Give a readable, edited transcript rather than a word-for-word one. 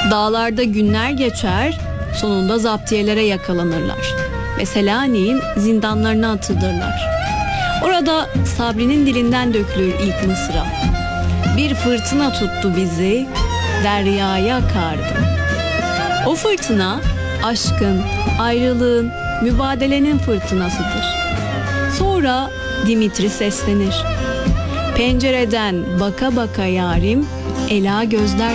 Dağlarda günler geçer, sonunda zaptiyelere yakalanırlar ve Selanik'in zindanlarına atılırlar. Orada Sabri'nin dilinden dökülür ilk mısra. Bir fırtına tuttu bizi, deryaya kardı. O fırtına aşkın, ayrılığın, mübadelenin fırtınasıdır. Sonra Dimitri seslenir. Pencereden baka baka yarim, ela gözler